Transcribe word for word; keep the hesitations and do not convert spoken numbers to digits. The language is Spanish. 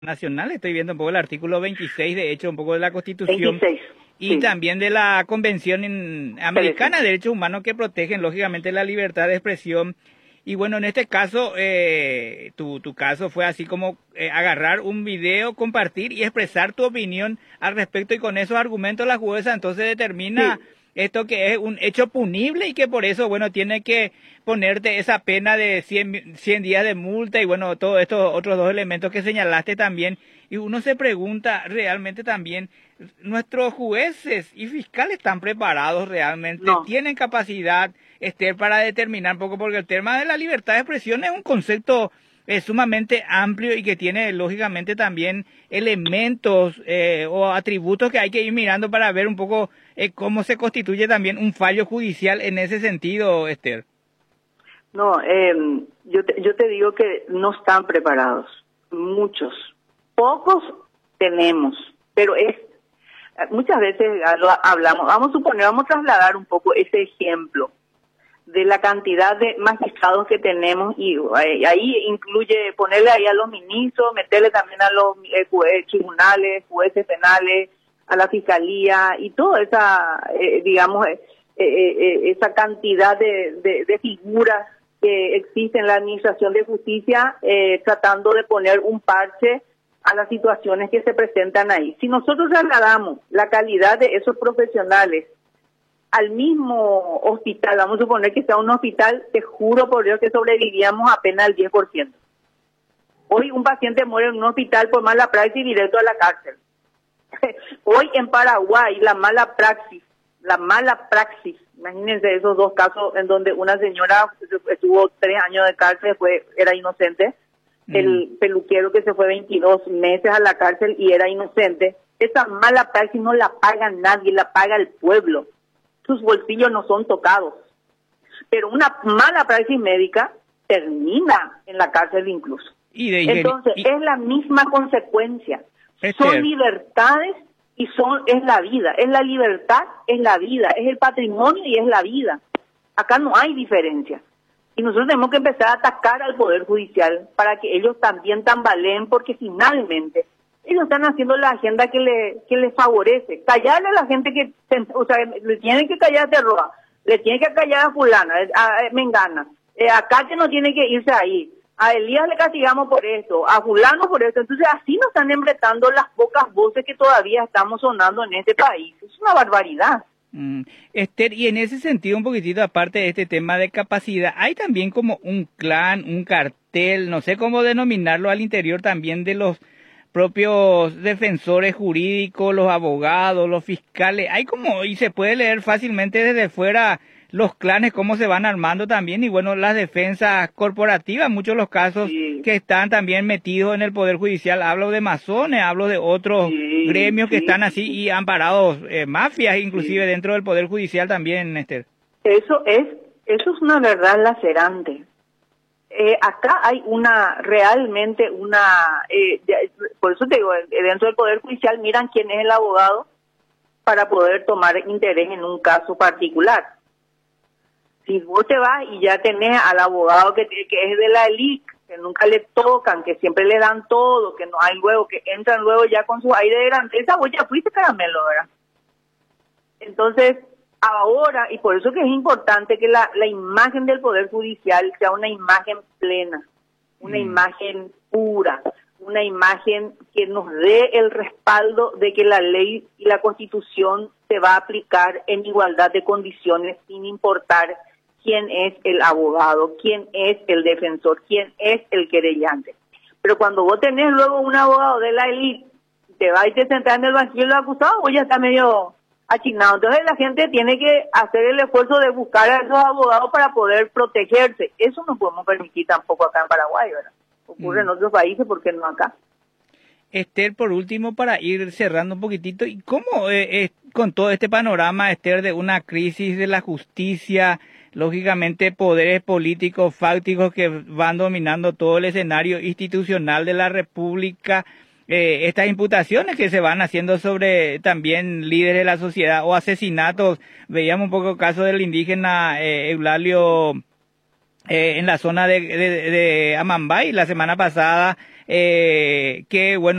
nacional, estoy viendo un poco el artículo veintiséis, de hecho, un poco de la Constitución. veintiséis, Y sí. también de la Convención en- Americana de Derechos Humanos, que protegen, lógicamente, la libertad de expresión. Y bueno, en este caso, eh, tu, tu caso fue así como eh, agarrar un video, compartir y expresar tu opinión al respecto, y con esos argumentos la jueza entonces determina Sí. esto que es un hecho punible y que por eso, bueno, tiene que ponerte esa pena de cien, cien días de multa y bueno, todos estos otros dos elementos que señalaste también. Y uno se pregunta realmente también, ¿nuestros jueces y fiscales están preparados realmente? No. ¿Tienen capacidad, Esther, para determinar un poco? Porque el tema de la libertad de expresión es un concepto eh, sumamente amplio y que tiene lógicamente también elementos eh, o atributos que hay que ir mirando para ver un poco eh, cómo se constituye también un fallo judicial en ese sentido, Esther. No, eh, yo, te, yo te digo que no están preparados, muchos, pocos tenemos, pero es muchas veces lo hablamos, vamos a suponer, vamos a trasladar un poco ese ejemplo de la cantidad de magistrados que tenemos y eh, ahí incluye ponerle ahí a los ministros, meterle también a los eh, jue, tribunales, jueces penales, a la fiscalía y toda esa, eh, digamos, eh, eh, esa cantidad de, de, de figuras que existe en la administración de justicia, eh, tratando de poner un parche a las situaciones que se presentan ahí. Si nosotros trasladamos la calidad de esos profesionales al mismo hospital, vamos a suponer que sea un hospital, te juro por Dios que sobrevivíamos apenas al diez por ciento. Hoy un paciente muere en un hospital por mala praxis directo a la cárcel. Hoy en Paraguay la mala praxis, la mala praxis, imagínense esos dos casos en donde una señora estuvo tres años de cárcel, fue, era inocente, mm. el peluquero que se fue veintidós meses a la cárcel y era inocente. Esa mala praxis no la paga nadie, la paga el pueblo. Sus bolsillos no son tocados. Pero una mala praxis médica termina en la cárcel incluso. Y de Entonces, y... es la misma consecuencia. Esther. Son libertades y son es la vida. Es la libertad, es la vida. Es el patrimonio y es la vida. Acá no hay diferencia. Y nosotros tenemos que empezar a atacar al Poder Judicial para que ellos también tambaleen, porque finalmente ellos están haciendo la agenda que le que les favorece. Callarle a la gente que, o sea, le tienen que callar a Terroa, le tienen que callar a fulana, a, a Mengana, eh, acá que no tiene que irse ahí, a Elías le castigamos por esto, a fulano por esto. Entonces así nos están embretando las pocas voces que todavía estamos sonando en este país. Es una barbaridad. Mm. Esther, y en ese sentido, un poquitito aparte de este tema de capacidad, hay también como un clan, un cartel, no sé cómo denominarlo, al interior también de los propios defensores jurídicos, los abogados, los fiscales. Hay como, y se puede leer fácilmente desde fuera los clanes, cómo se van armando también, y bueno, las defensas corporativas, muchos de los casos sí. que están también metidos en el Poder Judicial. Hablo de masones, hablo de otros sí, gremios sí, que están así sí. y amparados, eh, mafias inclusive sí. dentro del Poder Judicial también, Esther. Eso es, eso es una verdad lacerante. Eh, acá hay una, realmente una, eh, por eso te digo, dentro del Poder Judicial miran quién es el abogado para poder tomar interés en un caso particular. Si vos te vas y ya tenés al abogado que, que es de la élite, que nunca le tocan, que siempre le dan todo, que no hay luego, que entran luego ya con su aire de grandeza, vos ya fuiste caramelo, ¿verdad? Entonces, ahora, y por eso que es importante que la, la imagen del Poder Judicial sea una imagen plena, una mm. imagen pura, una imagen que nos dé el respaldo de que la ley y la Constitución se va a aplicar en igualdad de condiciones sin importar quién es el abogado, quién es el defensor, quién es el querellante. Pero cuando vos tenés luego un abogado de la élite, te vas y te sentás en el banquillo de los acusados, vos ya está medio achinado. Entonces la gente tiene que hacer el esfuerzo de buscar a esos abogados para poder protegerse. Eso no podemos permitir tampoco acá en Paraguay, ¿verdad? Ocurre mm. en otros países, ¿por qué no acá? Esther, por último, para ir cerrando un poquitito, ¿y cómo eh, eh, con todo este panorama, Esther, de una crisis de la justicia, lógicamente poderes políticos fácticos que van dominando todo el escenario institucional de la República, eh, estas imputaciones que se van haciendo sobre también líderes de la sociedad o asesinatos? Veíamos un poco el caso del indígena eh, Eulalio eh, en la zona de, de, de Amambay la semana pasada, eh, que, bueno,